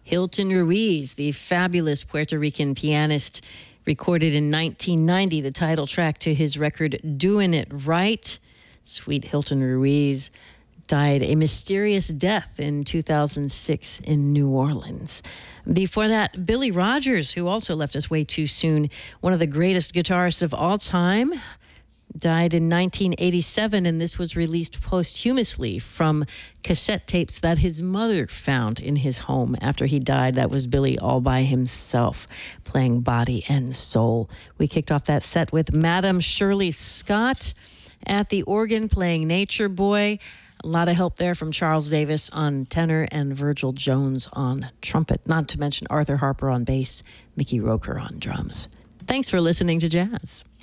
Hilton Ruiz, the fabulous Puerto Rican pianist, recorded in 1990 the title track to his record, Doing It Right. Sweet Hilton Ruiz died a mysterious death in 2006 in New Orleans. Before that, Billy Rogers, who also left us way too soon, one of the greatest guitarists of all time, died in 1987, and this was released posthumously from cassette tapes that his mother found in his home after he died. That was Billy all by himself, playing body and soul. We kicked off that set with Madam Shirley Scott at the organ playing Nature Boy. A lot of help there from Charles Davis on tenor and Virgil Jones on trumpet, not to mention Arthur Harper on bass, Mickey Roker on drums. Thanks for listening to Jazz.